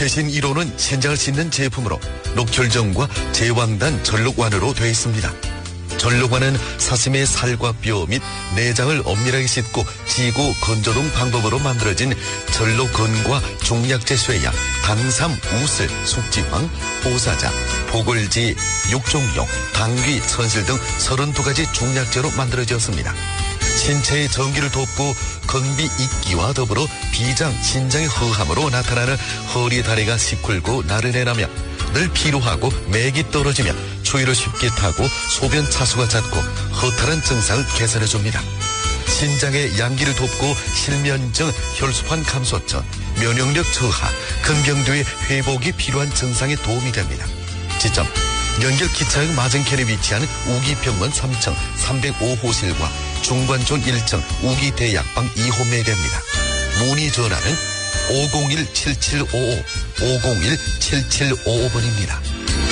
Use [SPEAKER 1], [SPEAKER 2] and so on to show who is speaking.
[SPEAKER 1] 최신 1호는 신장을 씻는 제품으로 녹혈정과 제왕단 전록완으로 되어 있습니다. 전록완은 사슴의 살과 뼈 및 내장을 엄밀하게 씻고 지고 건조동 방법으로 만들어진 전록건과 종약제 쇠약, 당삼, 우슬, 숙지황, 보사자, 보글지, 육종용, 당귀, 선실 등 32가지 종약제로 만들어졌습니다. 신체의 전기를 돕고 건비 있기와 더불어 비장, 신장의 허함으로 나타나는 허리 다리가 시kur고 나른해나며 늘 피로하고 맥이 떨어지며 추위를 쉽게 타고 소변 차수가 잦고 허탈한 증상을 개선해줍니다. 신장의 양기를 돕고 실면증, 혈소판 감소증, 면역력 저하, 근경도의 회복이 필요한 증상에 도움이 됩니다. 지점 연결 기차역 맞은편에 위치한 우기병원 3층 305호실과 중관촌 1층 우기대약방 2호 매개입니다. 문의 전화는 501-7755, 501-7755번입니다.